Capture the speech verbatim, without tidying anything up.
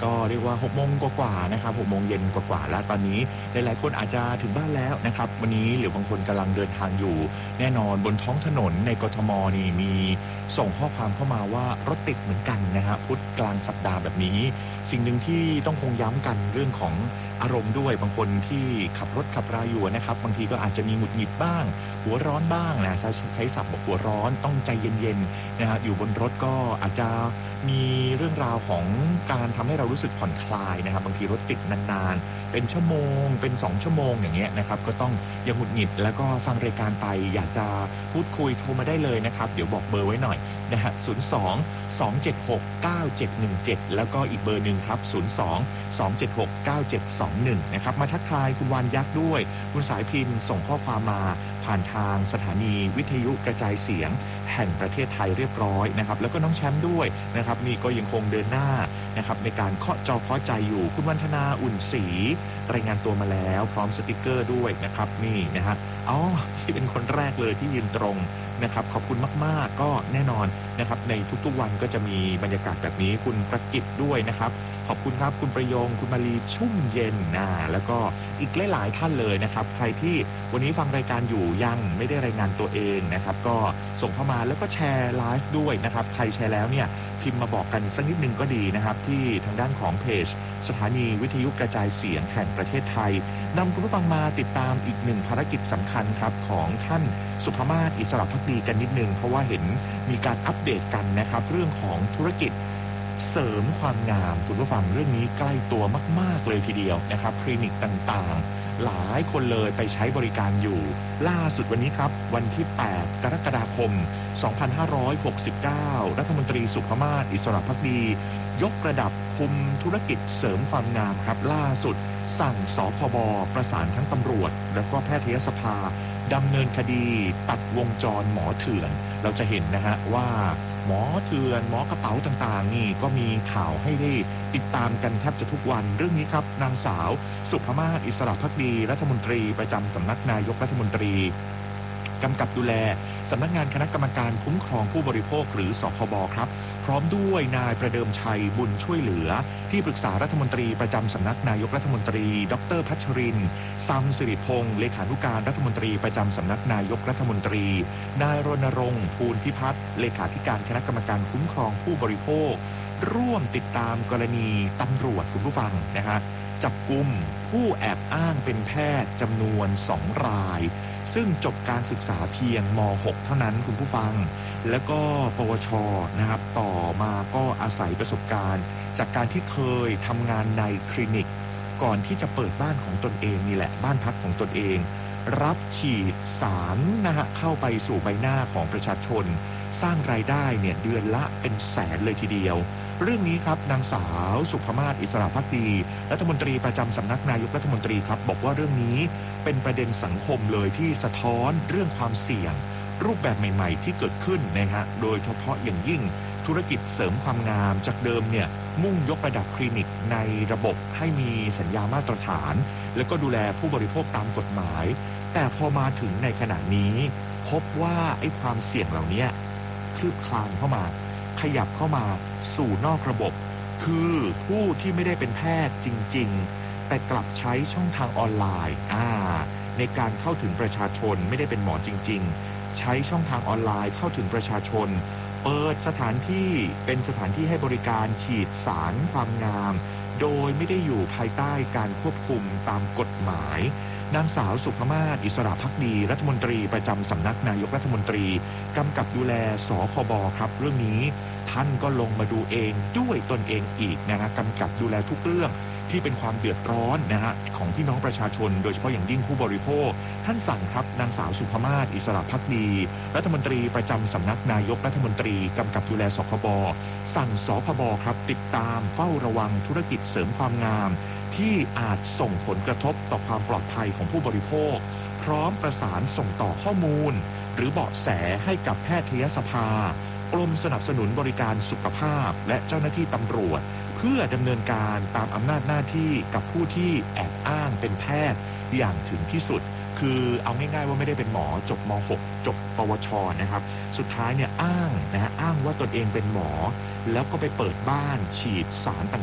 ก็เรียกว่าหกโมงกว่าๆนะครับหกโมงเย็นกว่าๆแล้วตอนนี้หลายๆคนอาจจะถึงบ้านแล้วนะครับวันนี้หรือบางคนกำลังเดินทางอยู่แน่นอนบนท้องถนนในกทมนี่มีส่งข้อความเข้ามาว่ารถติดเหมือนกันนะฮะพุธกลางสัปดาห์แบบนี้สิ่งหนึ่งที่ต้องคงย้ำกันเรื่องของอารมณ์ด้วยบางคนที่ขับรถขับราอยู่นะครับบางทีก็อาจจะมีหงุดหงิดบ้างหัวร้อนบ้างนะใช้ใช้ศัพท์บอกหัวร้อนต้องใจเย็นๆนะฮะอยู่บนรถก็อาจจะมีเรื่องราวของการทำให้เรารู้สึกผ่อนคลายนะครับบางทีรถติดนานๆเป็นชั่วโมงเป็นสองชั่วโมงอย่างเงี้ยนะครับก็ต้องอย่าหงุดหงิดแล้วก็ฟังรายการไปอยากจะพูดคุยโทรมาได้เลยนะครับเดี๋ยวบอกเบอร์ไว้หน่อยนะฮะศูนย์ สอง สอง เจ็ด หก เก้า เจ็ด หนึ่ง เจ็ดแล้วก็อีกเบอร์หนึ่งครับศูนย์ สอง สอง เจ็ด หก เก้า เจ็ด สอง หนึ่งนะครับมาทักทายคุณวานยักษ์ด้วยคุณสายพินส่งข้อความมาผ่านทางสถานีวิทยุกระจายเสียงแห่งประเทศไทยเรียบร้อยนะครับแล้วก็น้องแชมป์ด้วยนะครับนี่ก็ยังคงเดินหน้านะครับในการเคาะจอเคาะใจอยู่คุณวันธนาอุ่นศรีรายงานตัวมาแล้วพร้อมสติกเกอร์ด้วยนะครับนี่นะฮะอ๋อที่เป็นคนแรกเลยที่ยืนตรงนะครับขอบคุณมากๆก็แน่นอนนะครับในทุกๆวันก็จะมีบรรยากาศแบบนี้คุณประกิตด้วยนะครับขอบคุณครับคุณประยงคุณมาลีชุ่มเย็นนะแล้วก็อีกหลายๆท่านเลยนะครับใครที่วันนี้ฟังรายการอยู่ยังไม่ได้รายงานตัวเองนะครับก็ส่งเข้ามาแล้วก็แชร์ไลฟ์ด้วยนะครับใครแชร์แล้วเนี่ยพิมพ์มาบอกกันสักนิดนึงก็ดีนะครับที่ทางด้านของเพจสถานีวิทยุกระจายเสียงแห่งประเทศไทยนำคุณผู้ฟังมาติดตามอีกหนึ่งภารกิจสำคัญครับของท่านสุภมาศอิสระภักดีกันนิดนึงเพราะว่าเห็นมีการอัปเดตกันนะครับเรื่องของธุรกิจเสริมความงามคุณผู้ฟังเรื่องนี้ใกล้ตัวมากๆเลยทีเดียวนะครับคลินิกต่างๆหลายคนเลยไปใช้บริการอยู่ล่าสุดวันนี้ครับวันที่แปดกรกฎาคมสองพันห้าร้อยหกสิบเก้ารัฐมนตรีสุภมาศอิสระภักดียกระดับคุมธุรกิจเสริมความงามครับล่าสุดสั่งสคบประสานทั้งตำรวจแล้วก็แพทยสภาดำเนินคดีตัดวงจรหมอเถื่อนเราจะเห็นนะฮะว่าหมอเถื่อนหมอกระเป๋าต่างๆนี่ก็มีข่าวให้ได้ติดตามกันแทบจะทุกวันเรื่องนี้ครับนางสาวสุภมาศอิสระภักดีรัฐมนตรีประจำสำนักนายกรัฐมนตรีกำกับดูแลสำนักงานคณะกรรมการคุ้มครองผู้บริโภคหรือสคบครับพร้อมด้วยนายประเดิมชัยบุญช่วยเหลือที่ปรึกษารัฐมนตรีประจำสำนักนายกรัฐมนตรีดรพัชรินทร์ซัมสิริพงศ์เลขานุการรัฐมนตรีประจำสำนักนายกรัฐมนตรีนายรณรงค์ภูลพิพัฒน์เลขาธิการคณะกรรมการคุ้มครองผู้บริโภคร่วมติดตามกรณีตำรวจคุณผู้ฟังนะฮะจับกุมผู้แอบอ้างเป็นแพทย์จำนวนสองรายซึ่งจบการศึกษาเพียงม หก เท่านั้นคุณผู้ฟังแล้วก็ปวชนะครับต่อมาก็อาศัยประสบการณ์จากการที่เคยทำงานในคลินิกก่อนที่จะเปิดบ้านของตนเองนี่แหละบ้านพักของตนเองรับฉีดสารนะฮะเข้าไปสู่ใบหน้าของประชาชนสร้างรายได้เนี่ยเดือนละเป็นแสนเลยทีเดียวเรื่องนี้ครับนางสาวสุภมาศอิสระภักดีรัฐมนตรีประจำสำนักนายกรัฐมนตรีครับบอกว่าเรื่องนี้เป็นประเด็นสังคมเลยที่สะท้อนเรื่องความเสี่ยงรูปแบบใหม่ๆที่เกิดขึ้นนะฮะโดยเฉพาะอย่างยิ่งธุรกิจเสริมความงามจากเดิมเนี่ยมุ่งยกระดับคลินิกในระบบให้มีสัญญามาตรฐานแล้วก็ดูแลผู้บริโภคตามกฎหมายแต่พอมาถึงในขณะนี้พบว่าไอ้ความเสี่ยงเหล่านี้คลืบคลานเข้ามาขยับเข้ามาสู่นอกระบบคือผู้ที่ไม่ได้เป็นแพทย์จริงๆแต่กลับใช้ช่องทางออนไลน์อ่าในการเข้าถึงประชาชนไม่ได้เป็นหมอจริงๆใช้ช่องทางออนไลน์เข้าถึงประชาชนเปิดสถานที่เป็นสถานที่ให้บริการฉีดสารความงามโดยไม่ได้อยู่ภายใต้การควบคุมตามกฎหมายนางสาวสุภมาศอิสระภักดีรัฐมนตรีประจำสำนักนายกรัฐมนตรีกำกับดูแลสคบครับเรื่องนี้ท่านก็ลงมาดูเองด้วยตนเองอีกนะฮะกำกับดูแลทุกเรื่องที่เป็นความเดือดร้อนนะฮะของพี่น้องประชาชนโดยเฉพาะอย่างยิ่งผู้บริโภคท่านสั่งครับนางสาวสุภมาศอิสระภักดีรัฐมนตรีประจำสำนักนายกรัฐมนตรีกำกับดูแลสคบสั่งสคบครับติดตามเฝ้าระวังธุรกิจเสริมความงามที่อาจส่งผลกระทบต่อความปลอดภัยของผู้บริโภคพร้อมประสานส่งต่อข้อมูลหรือเบาะแสให้กับแพทยสภากรมสนับสนุนบริการสุขภาพและเจ้าหน้าที่ตำรวจเพื่อดำเนินการตามอำนาจหน้าที่กับผู้ที่แอบอ้างเป็นแพทย์อย่างถึงที่สุดคือเอาง่ายๆว่าไม่ได้เป็นหมอจบม หก จบปวชนะครับสุดท้ายเนี่ยอ้างนะฮะอ้างว่าตนเองเป็นหมอแล้วก็ไปเปิดบ้านฉีดสาร